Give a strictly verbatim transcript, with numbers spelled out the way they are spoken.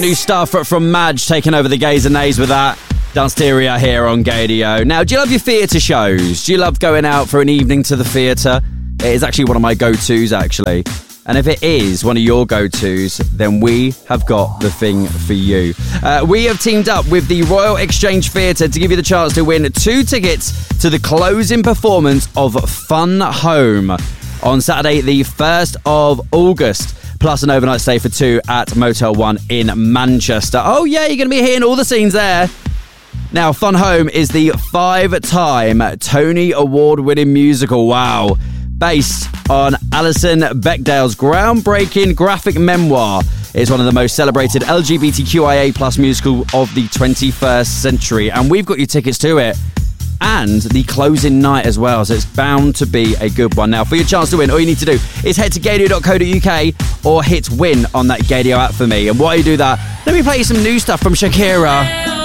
New stuff from Madge taking over the gays and nays with that. Dansteria here on Gadio. Now, do you love your theatre shows? Do you love going out for an evening to the theatre? It is actually one of my go-tos, actually. And if it is one of your go-tos, then we have got the thing for you. Uh, we have teamed up with the Royal Exchange Theatre to give you the chance to win two tickets to the closing performance of Fun Home on Saturday, the first of August. Plus an overnight stay for two at Motel One in Manchester. Oh yeah, you're going to be hitting all the scenes there. Now, Fun Home is the five-time Tony Award-winning musical, wow, based on Alison Bechdale's groundbreaking graphic memoir. It's one of the most celebrated L G B T Q I A plus musical of the twenty-first century, and we've got your tickets to it. And the closing night as well, so it's bound to be a good one. Now, for your chance to win, all you need to do is head to gadio dot co dot uk or hit win on that Gadio app for me. And while you do that, let me play you some new stuff from Shakira.